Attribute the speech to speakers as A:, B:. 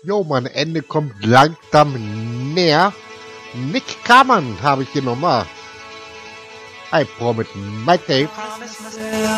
A: Jo, mein Ende kommt langsam näher. Nick Kamen habe ich hier nochmal. I promise, my tape.